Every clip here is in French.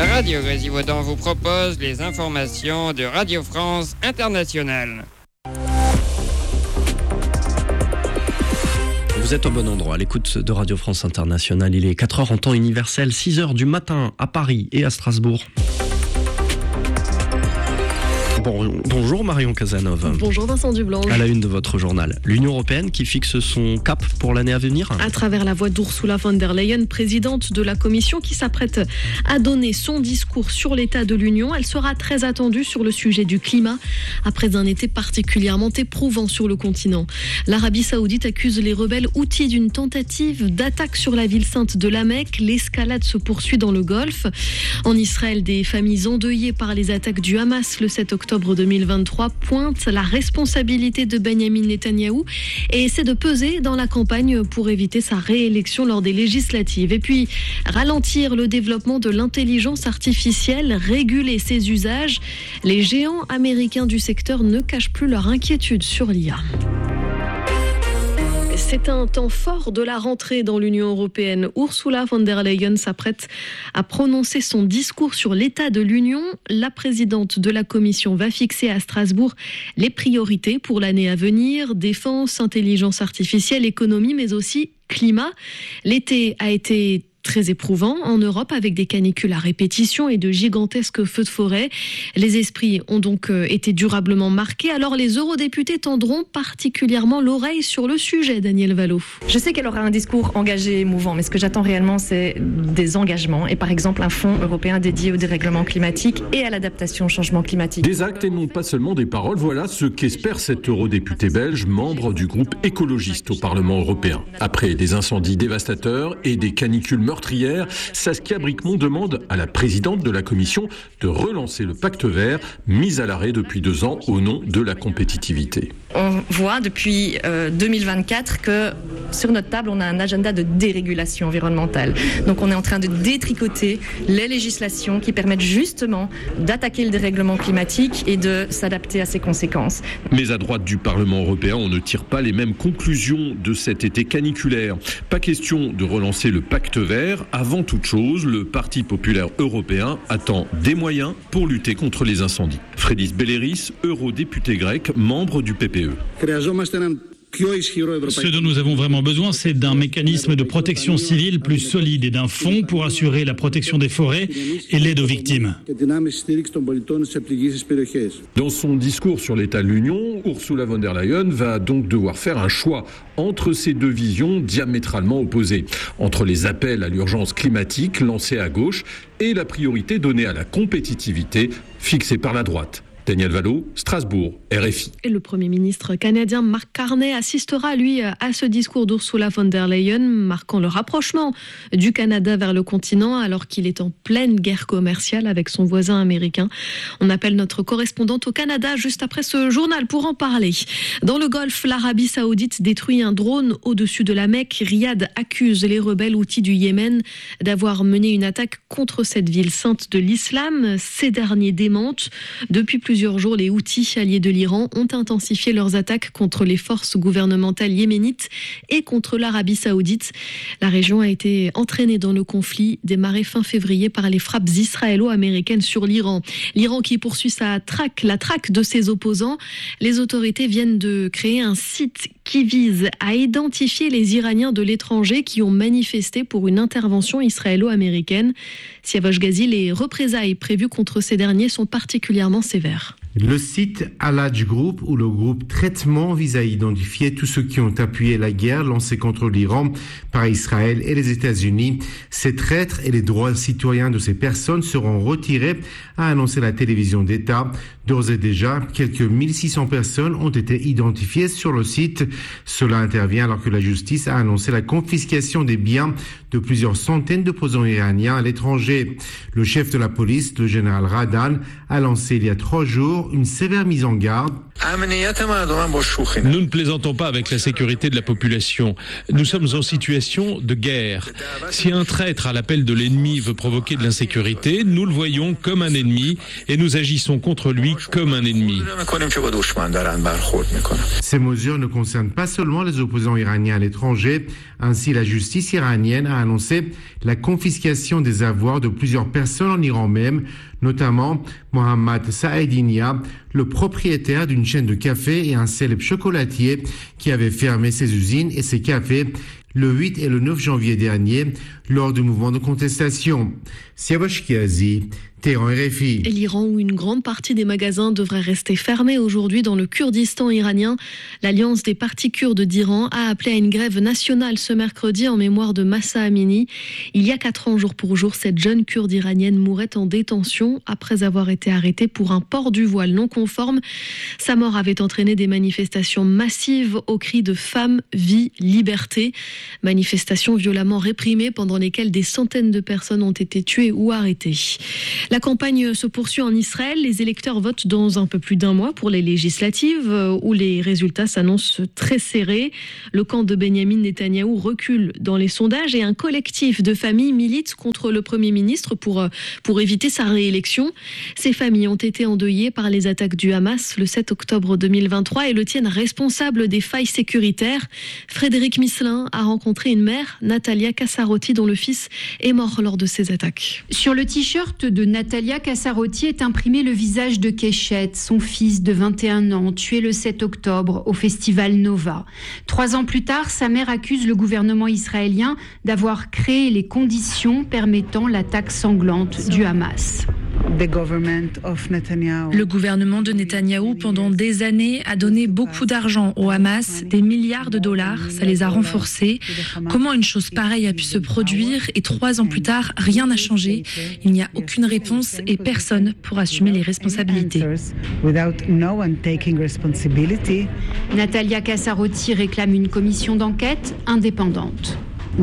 Radio Grésivaudan vous propose les informations de Radio France Internationale. Vous êtes au bon endroit, à l'écoute de Radio France Internationale. Il est 4h en temps universel, 6h du matin à Paris et à Strasbourg. Bonjour Marion Casanova. Bonjour Vincent Dublanche. À la une de votre journal, l'Union européenne qui fixe son cap pour l'année à venir. À travers la voix d'Ursula von der Leyen, présidente de la Commission qui s'apprête à donner son discours sur l'état de l'Union. Elle sera très attendue sur le sujet du climat après un été particulièrement éprouvant sur le continent. L'Arabie Saoudite accuse les rebelles houthis d'une tentative d'attaque sur la ville sainte de la Mecque. L'escalade se poursuit dans le Golfe. En Israël, des familles endeuillées par les attaques du Hamas le 7 octobre 2023 pointe la responsabilité de Benyamin Netanyahou et essaie de peser dans la campagne pour éviter sa réélection lors des législatives. Et puis, ralentir le développement de l'intelligence artificielle, réguler ses usages. Les géants américains du secteur ne cachent plus leur inquiétude sur l'IA. C'est un temps fort de la rentrée dans l'Union européenne. Ursula von der Leyen s'apprête à prononcer son discours sur l'état de l'Union. La présidente de la Commission va fixer à Strasbourg les priorités pour l'année à venir. Défense, intelligence artificielle, économie, mais aussi climat. L'été a été très éprouvant en Europe avec des canicules à répétition et de gigantesques feux de forêt. Les esprits ont donc été durablement marqués. Alors les eurodéputés tendront particulièrement l'oreille sur le sujet, Daniel Valo. Je sais qu'elle aura un discours engagé et émouvant, mais ce que j'attends réellement, c'est des engagements et par exemple un fonds européen dédié au dérèglement climatique et à l'adaptation au changement climatique. Des actes et non pas seulement des paroles, voilà ce qu'espère cet eurodéputé belge, membre du groupe écologiste au Parlement européen. Après des incendies dévastateurs et des canicules meurtrière, Saskia Bricmont demande à la présidente de la Commission de relancer le pacte vert, mis à l'arrêt depuis 2 ans au nom de la compétitivité. On voit depuis 2024 que sur notre table, on a un agenda de dérégulation environnementale. Donc on est en train de détricoter les législations qui permettent justement d'attaquer le dérèglement climatique et de s'adapter à ses conséquences. Mais à droite du Parlement européen, on ne tire pas les mêmes conclusions de cet été caniculaire. Pas question de relancer le pacte vert. Avant toute chose, le Parti populaire européen attend des moyens pour lutter contre les incendies. Frédis Belleris, eurodéputé grec, membre du PPE. Ce dont nous avons vraiment besoin, c'est d'un mécanisme de protection civile plus solide et d'un fonds pour assurer la protection des forêts et l'aide aux victimes. Dans son discours sur l'état de l'Union, Ursula von der Leyen va donc devoir faire un choix entre ces deux visions diamétralement opposées, entre les appels à l'urgence climatique lancés à gauche et la priorité donnée à la compétitivité fixée par la droite. Daniel Valo, Strasbourg, RFI. Et le Premier ministre canadien Mark Carney assistera, lui, à ce discours d'Ursula von der Leyen, marquant le rapprochement du Canada vers le continent alors qu'il est en pleine guerre commerciale avec son voisin américain. On appelle notre correspondante au Canada juste après ce journal pour en parler. Dans le Golfe, l'Arabie Saoudite détruit un drone au-dessus de la Mecque. Riyad accuse les rebelles houthis du Yémen d'avoir mené une attaque contre cette ville sainte de l'islam. Ces derniers démentent. Depuis plusieurs jours, les Houthis, alliés de l'Iran, ont intensifié leurs attaques contre les forces gouvernementales yéménites et contre l'Arabie Saoudite. La région a été entraînée dans le conflit démarré fin février par les frappes israélo-américaines sur l'Iran. L'Iran qui poursuit la traque de ses opposants. Les autorités viennent de créer un site qui vise à identifier les Iraniens de l'étranger qui ont manifesté pour une intervention israélo-américaine. Siavash Ghazi, les représailles prévues contre ces derniers sont particulièrement sévères. Le site Al-Hajj Group, ou le groupe Traitement, vise à identifier tous ceux qui ont appuyé la guerre lancée contre l'Iran par Israël et les États-Unis. Ces traîtres et les droits citoyens de ces personnes seront retirés, a annoncé la télévision d'État. D'ores et déjà, quelques 1600 personnes ont été identifiées sur le site. Cela intervient alors que la justice a annoncé la confiscation des biens de plusieurs centaines d'opposants iraniens à l'étranger. Le chef de la police, le général Radan, a lancé il y a 3 jours une sévère mise en garde. Nous ne plaisantons pas avec la sécurité de la population. Nous sommes en situation de guerre. Si un traître à l'appel de l'ennemi veut provoquer de l'insécurité, nous le voyons comme un ennemi et nous agissons contre lui comme un ennemi. Ces mesures ne concernent pas seulement les opposants iraniens à l'étranger. Ainsi, la justice iranienne a annoncé la confiscation des avoirs de plusieurs personnes en Iran même, notamment Mohammad Saedinia, le propriétaire d'une chaîne de café et un célèbre chocolatier qui avait fermé ses usines et ses cafés le 8 et le 9 janvier dernier lors du mouvement de contestation. Siavash Kiazi, Téhéran, RFI. L'Iran, où une grande partie des magasins devraient rester fermés aujourd'hui dans le Kurdistan iranien. L'Alliance des partis kurdes d'Iran a appelé à une grève nationale ce mercredi en mémoire de Mahsa Amini. Il y a 4 ans, jour pour jour, cette jeune kurde iranienne mourait en détention après avoir été arrêtée pour un port du voile non conforme. Sa mort avait entraîné des manifestations massives au cri de « Femme, vie, liberté ». Manifestations violemment réprimées pendant lesquelles des centaines de personnes ont été tuées ou arrêtées. La campagne se poursuit en Israël. Les électeurs votent dans un peu plus d'1 mois pour les législatives où les résultats s'annoncent très serrés. Le camp de Benyamin Netanyahou recule dans les sondages et un collectif de familles milite contre le Premier ministre pour éviter sa réélection. Ces familles ont été endeuillées par les attaques du Hamas le 7 octobre 2023 et le tiennent responsable des failles sécuritaires. Frédéric Misselin a rencontré une mère, Natalia Kassarotti, dont le fils est mort lors de ces attaques. Sur le t-shirt de Natalia Kassarotti est imprimé le visage de Keshet, son fils de 21 ans, tué le 7 octobre au festival Nova. 3 ans plus tard, sa mère accuse le gouvernement israélien d'avoir créé les conditions permettant l'attaque sanglante du Hamas. Le gouvernement de Netanyahou, pendant des années, a donné beaucoup d'argent au Hamas, des milliards de dollars, ça les a renforcés. Comment une chose pareille a pu se produire et 3 ans plus tard, rien n'a changé. Il n'y a aucune réponse et personne pour assumer les responsabilités. Natalia Kassarotti réclame une commission d'enquête indépendante.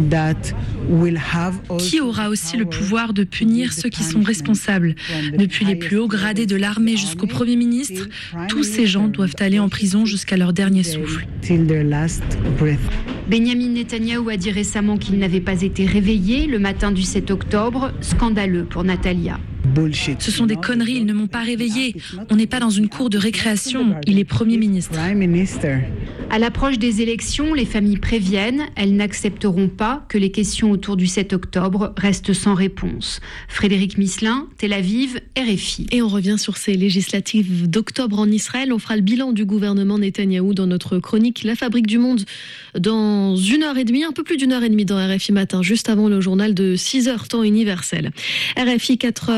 Qui aura aussi le pouvoir de punir ceux qui sont responsables? Depuis les plus hauts gradés de l'armée jusqu'au Premier ministre, tous ces gens doivent aller en prison jusqu'à leur dernier souffle. Benyamin Netanyahou a dit récemment qu'il n'avait pas été réveillé le matin du 7 octobre, scandaleux pour Natalia. Ce sont des conneries, ils ne m'ont pas réveillé. On n'est pas dans une cour de récréation, il est Premier ministre. À l'approche des élections, les familles préviennent, elles n'accepteront pas que les questions autour du 7 octobre restent sans réponse. Frédéric Misselin, Tel Aviv, RFI. Et on revient sur ces législatives d'octobre en Israël. On fera le bilan du gouvernement Netanyahou dans notre chronique La Fabrique du Monde dans 1h30, un peu plus d'1h30 dans RFI Matin, juste avant le journal de 6h, temps universel. RFI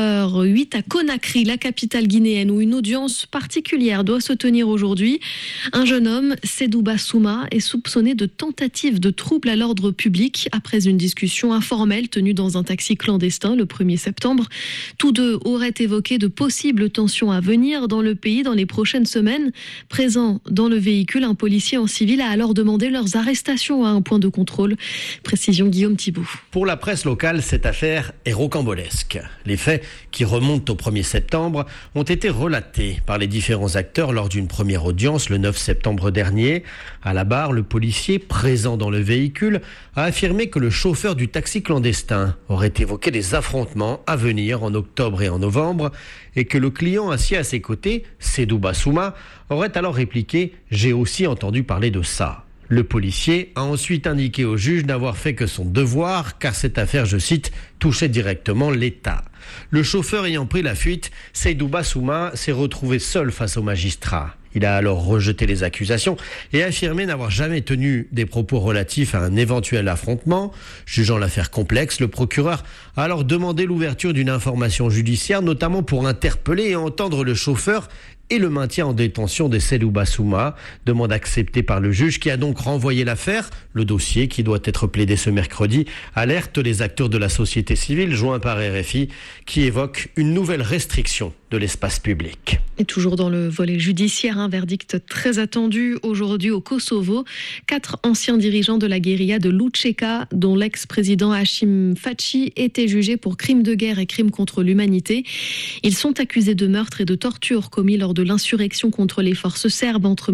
4h08 à Conakry, la capitale guinéenne, où une audience particulière doit se tenir aujourd'hui. Un jeune homme, Seydou Bassouma, est soupçonné de tentative de trouble à l'ordre public après une discussion informelle tenue dans un taxi clandestin le 1er septembre. Tous deux auraient évoqué de possibles tensions à venir dans le pays dans les prochaines semaines. Présent dans le véhicule, un policier en civil a alors demandé leurs arrestations à un point de contrôle. Précision Guillaume Thibault. Pour la presse locale, cette affaire est rocambolesque. Les faits, qui remontent au 1er septembre, ont été relatés par les différents acteurs lors d'une première audience le 9 septembre dernier. À la barre, le policier, présent dans le véhicule, a affirmé que le chauffeur du taxi clandestin aurait évoqué des affrontements à venir en octobre et en novembre et que le client assis à ses côtés, Seydou Bassouma, aurait alors répliqué « J'ai aussi entendu parler de ça ». Le policier a ensuite indiqué au juge n'avoir fait que son devoir, car cette affaire, je cite, touchait directement l'État. Le chauffeur ayant pris la fuite, Seydou Bassouma s'est retrouvé seul face au magistrat. Il a alors rejeté les accusations et affirmé n'avoir jamais tenu des propos relatifs à un éventuel affrontement. Jugeant l'affaire complexe, le procureur a alors demandé l'ouverture d'une information judiciaire, notamment pour interpeller et entendre le chauffeur et le maintien en détention de Seydou Bassouma, demande acceptée par le juge qui a donc renvoyé l'affaire. Le dossier, qui doit être plaidé ce mercredi, alerte les acteurs de la société civile joints par RFI qui évoquent une nouvelle restriction de l'espace public. Et toujours dans le volet judiciaire, un verdict très attendu aujourd'hui au Kosovo. 4 anciens dirigeants de la guérilla de Lučeka, dont l'ex-président Hashim Thaçi, étaient jugés pour crimes de guerre et crimes contre l'humanité. Ils sont accusés de meurtre et de torture commis lors lors de l'insurrection contre les forces serbes entre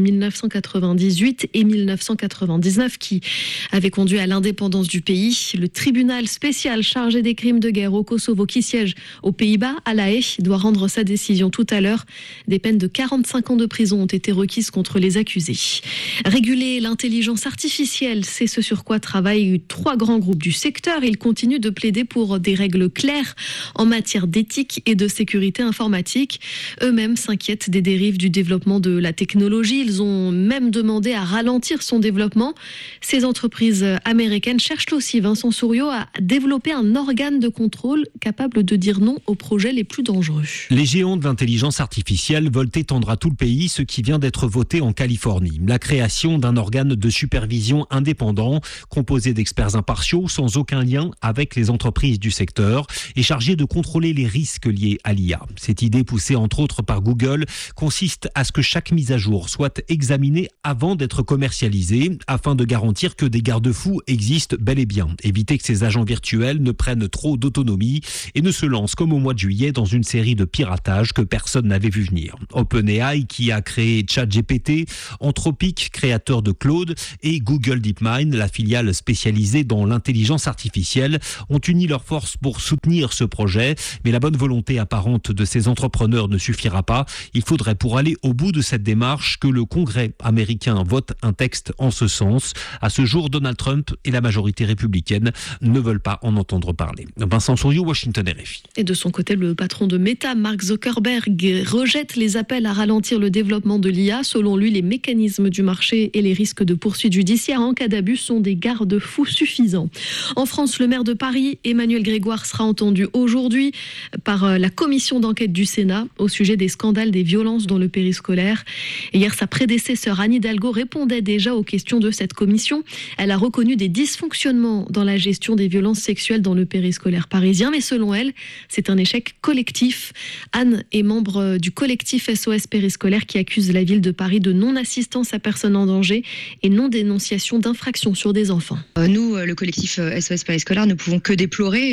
1998 et 1999 qui avait conduit à l'indépendance du pays. Le tribunal spécial chargé des crimes de guerre au Kosovo qui siège aux Pays-Bas, à La Haye, doit rendre sa décision tout à l'heure. Des peines de 45 ans de prison ont été requises contre les accusés. Réguler l'intelligence artificielle, c'est ce sur quoi travaillent 3 grands groupes du secteur. Ils continuent de plaider pour des règles claires en matière d'éthique et de sécurité informatique. Eux-mêmes s'inquiètent des dérives du développement de la technologie. Ils ont même demandé à ralentir son développement. Ces entreprises américaines cherchent aussi, Vincent Souriau, à développer un organe de contrôle capable de dire non aux projets les plus dangereux. Les géants de l'intelligence artificielle veulent étendre à tout le pays ce qui vient d'être voté en Californie. La création d'un organe de supervision indépendant, composé d'experts impartiaux, sans aucun lien avec les entreprises du secteur, et chargé de contrôler les risques liés à l'IA. Cette idée, poussée entre autres par Google, consiste à ce que chaque mise à jour soit examinée avant d'être commercialisée, afin de garantir que des garde-fous existent bel et bien. Éviter que ces agents virtuels ne prennent trop d'autonomie et ne se lancent comme au mois de juillet dans une série de piratages que personne n'avait vu venir. OpenAI, qui a créé ChatGPT, Anthropic, créateur de Claude, et Google DeepMind, la filiale spécialisée dans l'intelligence artificielle, ont uni leurs forces pour soutenir ce projet. Mais la bonne volonté apparente de ces entrepreneurs ne suffira pas. Il faudrait, pour aller au bout de cette démarche, que le Congrès américain vote un texte en ce sens. À ce jour, Donald Trump et la majorité républicaine ne veulent pas en entendre parler. Vincent Souriau, Washington, RFI. Et de son côté, le patron de Meta, Mark Zuckerberg, rejette les appels à ralentir le développement de l'IA. Selon lui, les mécanismes du marché et les risques de poursuite judiciaire en cas d'abus sont des garde-fous suffisants. En France, le maire de Paris, Emmanuel Grégoire, sera entendu aujourd'hui par la commission d'enquête du Sénat au sujet des scandales des violences dans le périscolaire. Hier, sa prédécesseur Anne Hidalgo répondait déjà aux questions de cette commission. Elle a reconnu des dysfonctionnements dans la gestion des violences sexuelles dans le périscolaire parisien, mais selon elle, c'est un échec collectif. Anne est membre du collectif SOS Périscolaire qui accuse la ville de Paris de non-assistance à personnes en danger et non-dénonciation d'infractions sur des enfants. Nous, le collectif SOS Périscolaire, ne pouvons que déplorer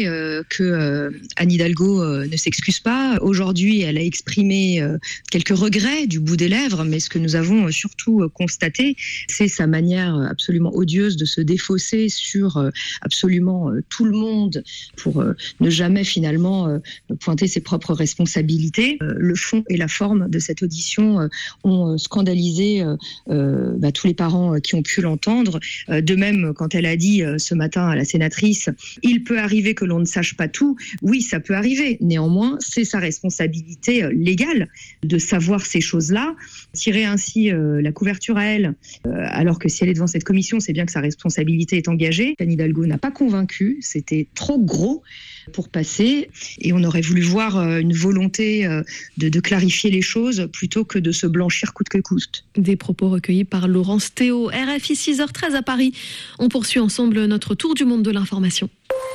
que Anne Hidalgo ne s'excuse pas. Aujourd'hui, elle a exprimé quelques regrets du bout des lèvres, mais ce que nous avons surtout constaté, c'est sa manière absolument odieuse de se défausser sur absolument tout le monde pour ne jamais finalement pointer ses propres responsabilités. Le fond et la forme de cette audition ont scandalisé tous les parents qui ont pu l'entendre. De même, quand elle a dit ce matin à la sénatrice, il peut arriver que l'on ne sache pas tout. Oui, ça peut arriver. Néanmoins, c'est sa responsabilité légale de savoir ces choses-là. Tirer ainsi la couverture à elle, alors que si elle est devant cette commission, c'est bien que sa responsabilité est engagée. Anne Hidalgo n'a pas convaincu, c'était trop gros pour passer et on aurait voulu voir une volonté de clarifier les choses plutôt que de se blanchir coûte que coûte. Des propos recueillis par Laurence Théo. RFI 6h13 à Paris. On poursuit ensemble notre tour du monde de l'information.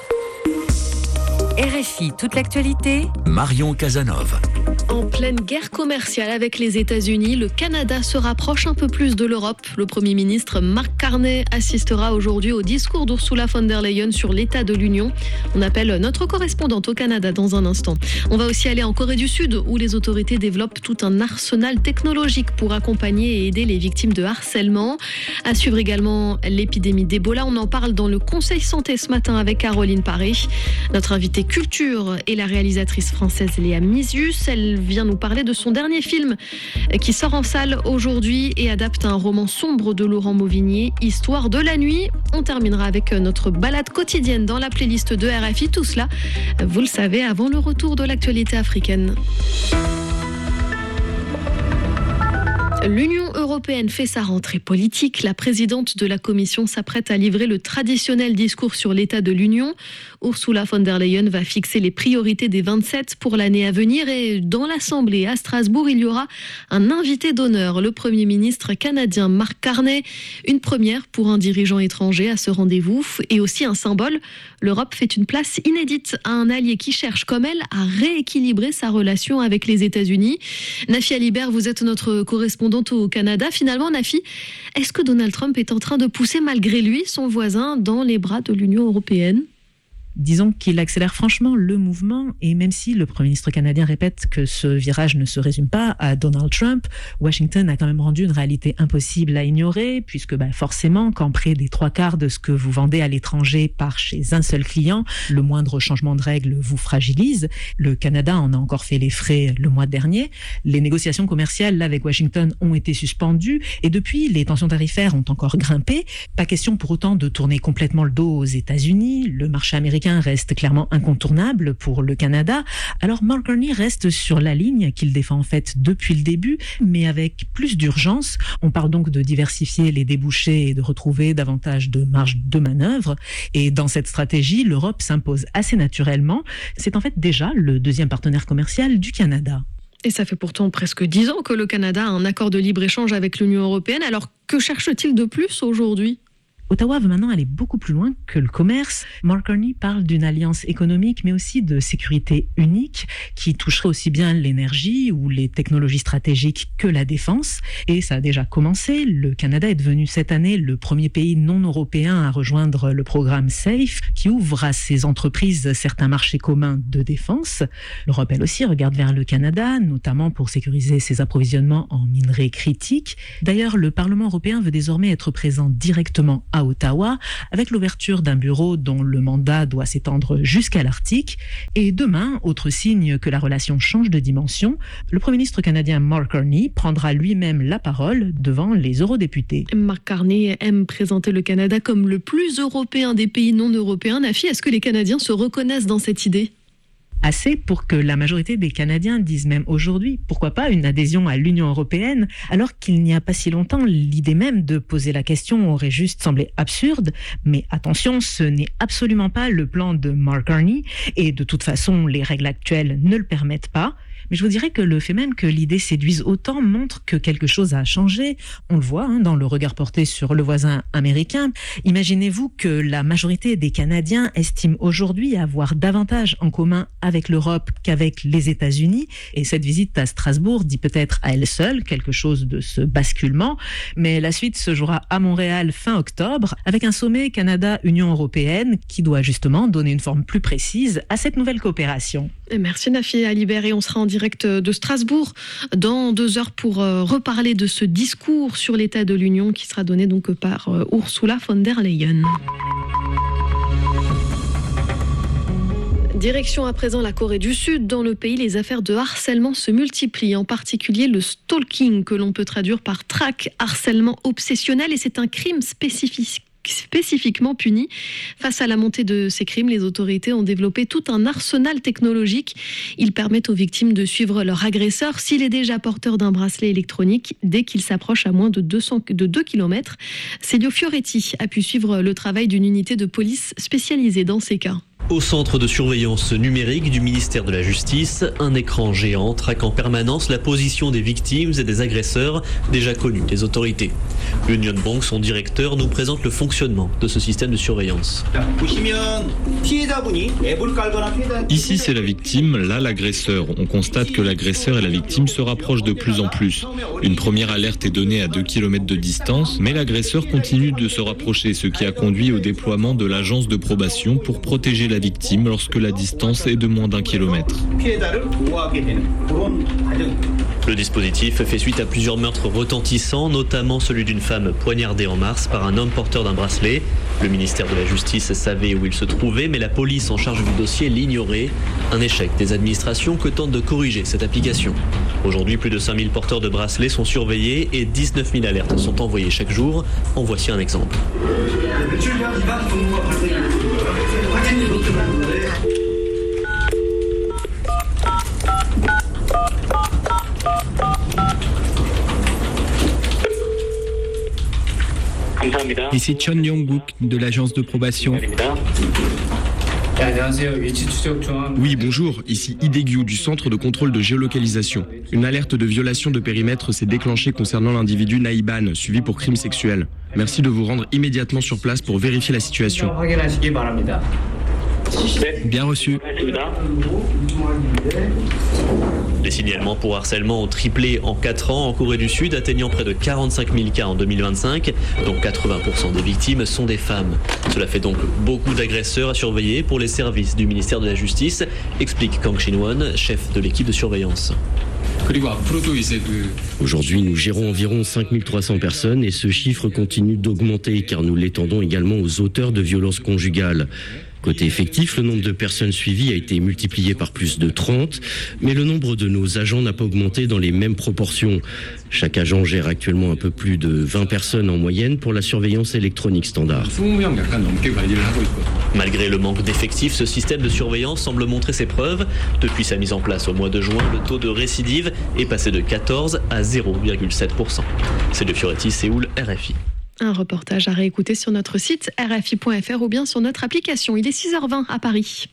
RFI, toute l'actualité. Marion Casanov. En pleine guerre commerciale avec les États-Unis, le Canada se rapproche un peu plus de l'Europe. Le Premier ministre Mark Carney assistera aujourd'hui au discours d'Ursula von der Leyen sur l'état de l'Union. On appelle notre correspondante au Canada dans un instant. On va aussi aller en Corée du Sud où les autorités développent tout un arsenal technologique pour accompagner et aider les victimes de harcèlement. À suivre également l'épidémie d'Ebola. On en parle dans le Conseil Santé ce matin avec Caroline Paré. Notre invitée culture est la réalisatrice française Léa Misius. Elle vient nous parler de son dernier film qui sort en salle aujourd'hui et adapte un roman sombre de Laurent Mauvignier, Histoire de la nuit. On terminera avec notre balade quotidienne dans la playlist de RFI. Tout cela, vous le savez, avant le retour de l'actualité africaine. L'Union européenne fait sa rentrée politique. La présidente de la Commission s'apprête à livrer le traditionnel discours sur l'état de l'Union. Ursula von der Leyen va fixer les priorités des 27 pour l'année à venir. Et dans l'Assemblée à Strasbourg, il y aura un invité d'honneur, le Premier ministre canadien Mark Carney. Une première pour un dirigeant étranger à ce rendez-vous et aussi un symbole. L'Europe fait une place inédite à un allié qui cherche, comme elle, à rééquilibrer sa relation avec les États-Unis. Nafi Alibert, vous êtes notre correspondante au Canada. Finalement, Nafi, est-ce que Donald Trump est en train de pousser malgré lui son voisin dans les bras de l'Union européenne ? Disons qu'il accélère franchement le mouvement et même si le Premier ministre canadien répète que ce virage ne se résume pas à Donald Trump, Washington a quand même rendu une réalité impossible à ignorer puisque forcément, quand près des 3/4 de ce que vous vendez à l'étranger part chez un seul client, le moindre changement de règle vous fragilise. Le Canada en a encore fait les frais le mois dernier. Les négociations commerciales avec Washington ont été suspendues et depuis, les tensions tarifaires ont encore grimpé. Pas question pour autant de tourner complètement le dos aux États-Unis. Le marché américain reste clairement incontournable pour le Canada. Alors Mark Carney reste sur la ligne qu'il défend en fait depuis le début, mais avec plus d'urgence. On parle donc de diversifier les débouchés et de retrouver davantage de marge de manœuvre. Et dans cette stratégie, l'Europe s'impose assez naturellement. C'est en fait déjà le deuxième partenaire commercial du Canada. Et ça fait pourtant presque 10 ans que le Canada a un accord de libre-échange avec l'Union européenne. Alors que cherche-t-il de plus aujourd'hui ? Ottawa veut maintenant aller beaucoup plus loin que le commerce. Mark Carney parle d'une alliance économique, mais aussi de sécurité unique qui toucherait aussi bien l'énergie ou les technologies stratégiques que la défense. Et ça a déjà commencé. Le Canada est devenu cette année le premier pays non européen à rejoindre le programme SAFE, qui ouvre à ses entreprises certains marchés communs de défense. L'Europe, elle aussi, regarde vers le Canada, notamment pour sécuriser ses approvisionnements en minerais critiques. D'ailleurs, le Parlement européen veut désormais être présent directement à Ottawa, avec l'ouverture d'un bureau dont le mandat doit s'étendre jusqu'à l'Arctique. Et demain, autre signe que la relation change de dimension, le Premier ministre canadien Mark Carney prendra lui-même la parole devant les eurodéputés. Mark Carney aime présenter le Canada comme le plus européen des pays non européens. Nafi, est-ce que les Canadiens se reconnaissent dans cette idée ? Assez pour que la majorité des Canadiens disent même aujourd'hui, pourquoi pas une adhésion à l'Union européenne, alors qu'il n'y a pas si longtemps, l'idée même de poser la question aurait juste semblé absurde. Mais attention, ce n'est absolument pas le plan de Mark Carney, et de toute façon, les règles actuelles ne le permettent pas. Mais je vous dirais que le fait même que l'idée séduise autant montre que quelque chose a changé. On le voit dans le regard porté sur le voisin américain. Imaginez-vous que la majorité des Canadiens estiment aujourd'hui avoir davantage en commun avec l'Europe qu'avec les États-Unis. Et cette visite à Strasbourg dit peut-être à elle seule quelque chose de ce basculement. Mais la suite se jouera à Montréal fin octobre avec un sommet Canada-Union européenne qui doit justement donner une forme plus précise à cette nouvelle coopération. Merci Nafi Alibert et on sera en direct de Strasbourg dans 2 heures pour reparler de ce discours sur l'état de l'Union qui sera donné donc par Ursula von der Leyen. Direction à présent la Corée du Sud. Dans le pays, les affaires de harcèlement se multiplient, en particulier le stalking que l'on peut traduire par traque, harcèlement obsessionnel et c'est un crime spécifiquement puni. Face à la montée de ces crimes, les autorités ont développé tout un arsenal technologique. Ils permettent aux victimes de suivre leur agresseur s'il est déjà porteur d'un bracelet électronique dès qu'il s'approche à moins de 2 km. Célio Fioretti a pu suivre le travail d'une unité de police spécialisée dans ces cas. Au centre de surveillance numérique du ministère de la Justice, un écran géant traque en permanence la position des victimes et des agresseurs déjà connus des autorités. Union Bank, son directeur, nous présente le fonctionnement de ce système de surveillance. Ici, c'est la victime, là l'agresseur. On constate que l'agresseur et la victime se rapprochent de plus en plus. Une première alerte est donnée à 2 km de distance, mais l'agresseur continue de se rapprocher, ce qui a conduit au déploiement de l'agence de probation pour protéger la victime lorsque la distance est de moins d'1 kilomètre. Le dispositif fait suite à plusieurs meurtres retentissants, notamment celui d'une femme poignardée en mars par un homme porteur d'un bracelet. Le ministère de la Justice savait où il se trouvait, mais la police en charge du dossier l'ignorait. Un échec des administrations que tente de corriger cette application. Aujourd'hui, plus de 5000 porteurs de bracelets sont surveillés et 19 000 alertes sont envoyées chaque jour. En voici un exemple. Ici Chon Yong-guk de l'agence de probation. Oui, bonjour, ici Idegyu du centre de contrôle de géolocalisation. Une alerte de violation de périmètre s'est déclenchée concernant l'individu Naïban, suivi pour crime sexuel. Merci de vous rendre immédiatement sur place pour vérifier la situation. Bien reçu. Les signalements pour harcèlement ont triplé en 4 ans en Corée du Sud, atteignant près de 45 000 cas en 2025, dont 80% des victimes sont des femmes. Cela fait donc beaucoup d'agresseurs à surveiller pour les services du ministère de la Justice, explique Kang Shin-won, chef de l'équipe de surveillance. Aujourd'hui, nous gérons environ 5300 personnes et ce chiffre continue d'augmenter car nous l'étendons également aux auteurs de violences conjugales. Côté effectif, le nombre de personnes suivies a été multiplié par plus de 30, mais le nombre de nos agents n'a pas augmenté dans les mêmes proportions. Chaque agent gère actuellement un peu plus de 20 personnes en moyenne pour la surveillance électronique standard. Malgré le manque d'effectifs, ce système de surveillance semble montrer ses preuves. Depuis sa mise en place au mois de juin, le taux de récidive est passé de 14 à 0,7%. C'est de Fioretti, Séoul, RFI. Un reportage à réécouter sur notre site rfi.fr ou bien sur notre application. Il est 6h20 à Paris.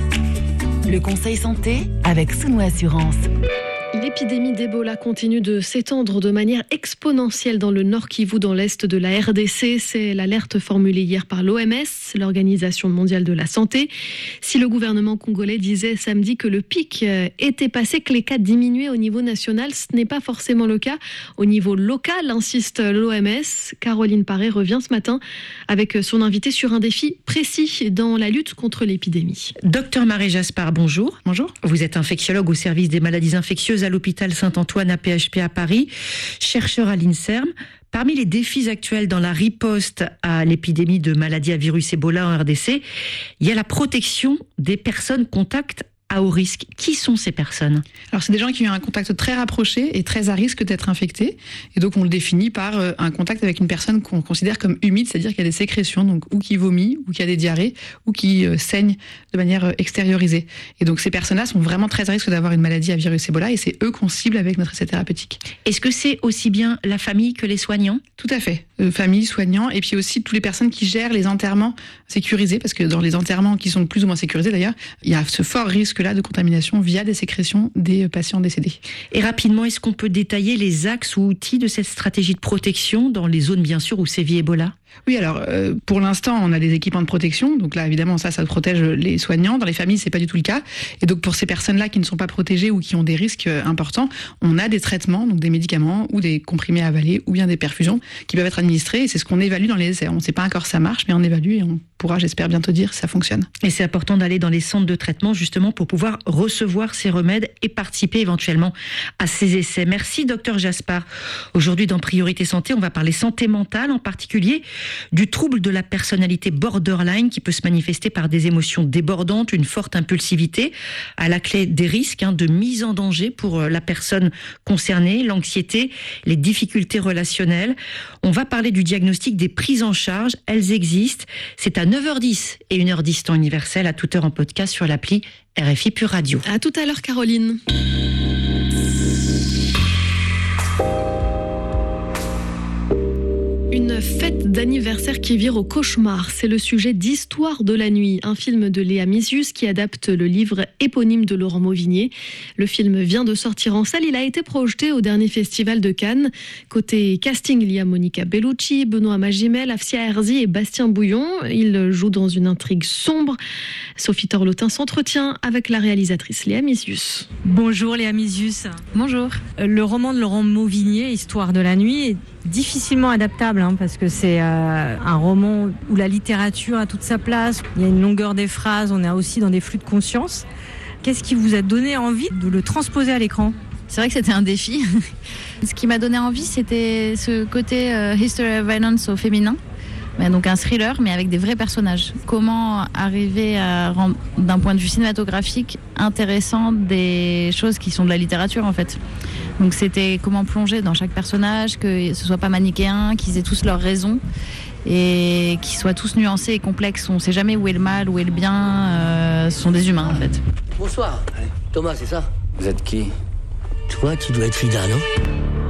Le conseil santé avec Souno Assurance. L'épidémie d'Ebola continue de s'étendre de manière exponentielle dans le Nord Kivu, dans l'est de la RDC. C'est l'alerte formulée hier par l'OMS, l'Organisation mondiale de la santé. Si le gouvernement congolais disait samedi que le pic était passé, que les cas diminuaient au niveau national, ce n'est pas forcément le cas. Au niveau local, insiste l'OMS. Caroline Paré revient ce matin avec son invité sur un défi précis dans la lutte contre l'épidémie. Docteur Marie Jaspard, bonjour. Bonjour. Vous êtes infectiologue au service des maladies infectieuses à l'hôpital Saint-Antoine AP-HP à Paris, chercheur à l'INSERM. Parmi les défis actuels dans la riposte à l'épidémie de maladies à virus Ebola en RDC, il y a la protection des personnes contacts à haut risque. Qui sont ces personnes ? Alors, c'est des gens qui ont un contact très rapproché et très à risque d'être infectés. Et donc, on le définit par un contact avec une personne qu'on considère comme humide, c'est-à-dire qu'il y a des sécrétions, donc ou qui vomit, ou qui a des diarrhées, ou qui saigne de manière extériorisée. Et donc, ces personnes-là sont vraiment très à risque d'avoir une maladie à virus Ebola et c'est eux qu'on cible avec notre essai thérapeutique. Est-ce que c'est aussi bien la famille que les soignants ? Tout à fait. Famille, soignants, et puis aussi toutes les personnes qui gèrent les enterrements sécurisés, parce que dans les enterrements qui sont plus ou moins sécurisés d'ailleurs, il y a ce fort risque-là de contamination via des sécrétions des patients décédés. Et rapidement, est-ce qu'on peut détailler les axes ou outils de cette stratégie de protection dans les zones bien sûr où sévit Ebola ? Oui, alors pour l'instant, on a des équipements de protection. Donc là, évidemment, ça protège les soignants. Dans les familles, c'est pas du tout le cas. Et donc pour ces personnes-là qui ne sont pas protégées ou qui ont des risques importants, on a des traitements, donc des médicaments ou des comprimés avaler ou bien des perfusions qui peuvent être administrés. Et c'est ce qu'on évalue dans les essais. On ne sait pas encore si ça marche, mais on évalue et on pourra, j'espère, bientôt dire si ça fonctionne. Et c'est important d'aller dans les centres de traitement justement pour pouvoir recevoir ces remèdes et participer éventuellement à ces essais. Merci, docteur Jaspard. Aujourd'hui, dans Priorité Santé, on va parler santé mentale, en particulier du trouble de la personnalité borderline qui peut se manifester par des émotions débordantes, une forte impulsivité, à la clé des risques de mise en danger pour la personne concernée, l'anxiété, les difficultés relationnelles. On va parler du diagnostic, des prises en charge. Elles existent. C'est à 9h10 et 1h10 temps universel, à toute heure en podcast sur l'appli RFI Pure Radio. À tout à l'heure, Caroline. Une fête d'anniversaire qui vire au cauchemar, c'est le sujet d'Histoire de la nuit, un film de Léa Misius qui adapte le livre éponyme de Laurent Mauvigné. Le film vient de sortir en salle, il a été projeté au dernier festival de Cannes. Côté casting, il y a Monica Bellucci, Benoît Magimel, Afsia Herzi et Bastien Bouillon. Ils jouent dans une intrigue sombre. Sophie Torlotin s'entretient avec la réalisatrice Léa Misius. Bonjour Léa Misius. Bonjour. Le roman de Laurent Mauvigné, Histoire de la nuit, est difficilement adaptable parce que c'est un roman où la littérature a toute sa place, il y a une longueur des phrases, on est aussi dans des flux de conscience. Qu'est-ce qui vous a donné envie de le transposer à l'écran ? C'est vrai que c'était un défi. Ce qui m'a donné envie, c'était ce côté History of Violence au féminin. Donc un thriller, mais avec des vrais personnages. Comment arriver à rendre, d'un point de vue cinématographique, intéressant des choses qui sont de la littérature en fait. Donc c'était comment plonger dans chaque personnage, que ce soit pas manichéen, qu'ils aient tous leurs raisons et qu'ils soient tous nuancés et complexes. On ne sait jamais où est le mal, où est le bien. Ce sont des humains en fait. Bonsoir. Thomas, c'est ça ? Vous êtes qui ? Toi, tu dois être Frida, non ?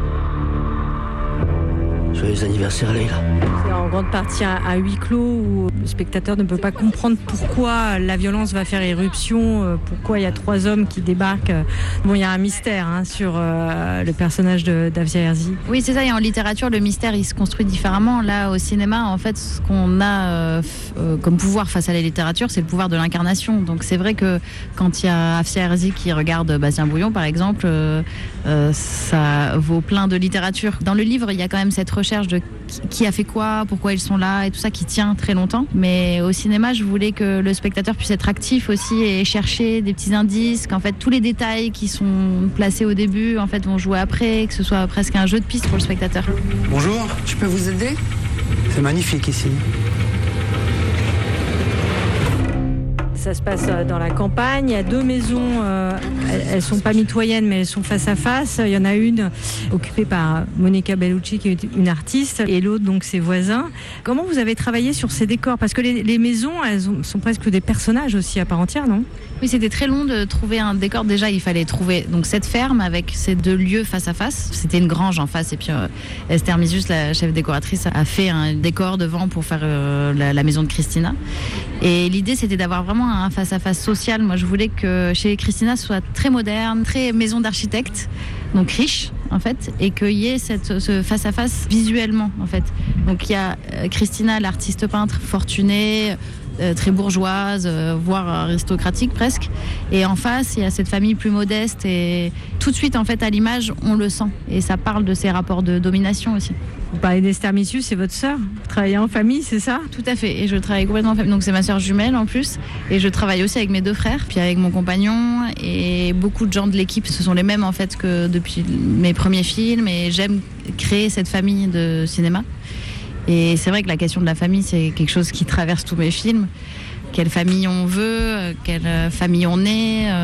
Joyeux anniversaire, Leïla. C'est en grande partie à huis clos où Le spectateur ne peut pas comprendre pourquoi la violence va faire éruption, pourquoi il y a 3 hommes qui débarquent. Bon, il y a un mystère sur le personnage d'Afsia Herzi. Oui, c'est ça. Et en littérature, le mystère, il se construit différemment. Là, au cinéma, en fait, ce qu'on a comme pouvoir face à la littérature, c'est le pouvoir de l'incarnation. Donc c'est vrai que quand il y a Afsia Herzi qui regarde Bastien Bouillon, par exemple, ça vaut plein de littérature. Dans le livre, il y a quand même cette recherche de qui a fait quoi, pourquoi ils sont là et tout ça qui tient très longtemps. Mais au cinéma, je voulais que le spectateur puisse être actif aussi et chercher des petits indices, qu'en fait tous les détails qui sont placés au début en fait vont jouer après, que ce soit presque un jeu de piste pour le spectateur. Bonjour, je peux vous aider ? C'est magnifique ici. Ça se passe dans la campagne. Il y a 2 maisons, elles sont pas mitoyennes, mais elles sont face à face. Il y en a une occupée par Monica Bellucci, qui est une artiste, et l'autre, donc, ses voisins. Comment vous avez travaillé sur ces décors ? Parce que les maisons, sont presque des personnages aussi à part entière, non ? Oui, c'était très long de trouver un décor. Déjà, il fallait trouver donc cette ferme avec ces 2 lieux face à face. C'était une grange en face. Et puis Esther Misus, la chef décoratrice, a fait un décor devant pour faire la maison de Christina. Et l'idée, c'était d'avoir vraiment un face-à-face social. Moi, je voulais que chez Christina, ce soit très moderne, très maison d'architecte, donc riche, en fait, et qu'il y ait ce face-à-face visuellement, en fait. Donc, il y a Christina, l'artiste peintre fortunée, très bourgeoise, voire aristocratique presque. Et en face, il y a cette famille plus modeste. Et tout de suite, en fait, à l'image, on le sent. Et ça parle de ces rapports de domination aussi. Vous parlez d'Esther Missius, c'est votre sœur ? Vous travaillez en famille, c'est ça ? Tout à fait. Et je travaille complètement en famille. Donc c'est ma sœur jumelle en plus. Et je travaille aussi avec mes 2 frères, puis avec mon compagnon. Et beaucoup de gens de l'équipe, ce sont les mêmes en fait que depuis mes premiers films. Et j'aime créer cette famille de cinéma. Et c'est vrai que la question de la famille, c'est quelque chose qui traverse tous mes films. Quelle famille on veut, quelle famille on est.